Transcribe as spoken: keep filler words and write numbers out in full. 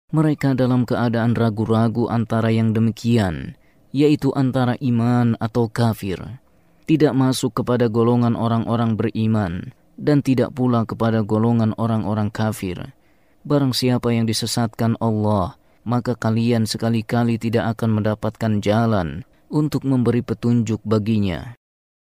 Mereka dalam keadaan ragu-ragu antara yang demikian, yaitu antara iman atau kafir, tidak masuk kepada golongan orang-orang beriman, dan tidak pula kepada golongan orang-orang kafir. Barang siapa yang disesatkan Allah, maka kalian sekali-kali tidak akan mendapatkan jalan untuk memberi petunjuk baginya.